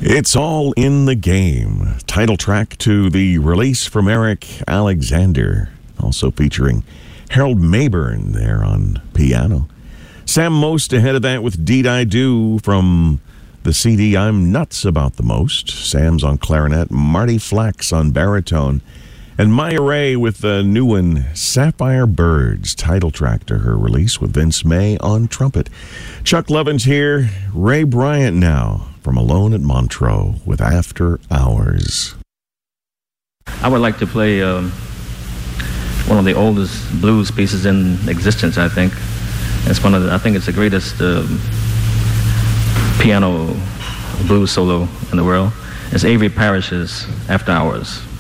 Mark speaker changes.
Speaker 1: It's All in the Game, title track to the release from Eric Alexander, also featuring Harold Mayburn there on piano. Sam Most ahead of that with Deed I Do from the CD I'm Nuts About the Most. Sam's on clarinet, Marty Flax on baritone, and Maya Ray with the new one, Sapphire Birds, title track to her release with Vince May on trumpet. Chuck Levin's here, Ray Bryant now from Alone at Montreux with After Hours.
Speaker 2: I would like to play one of the oldest blues pieces in existence, I think. I think it's the greatest piano blues solo in the world. It's Avery Parrish's After Hours.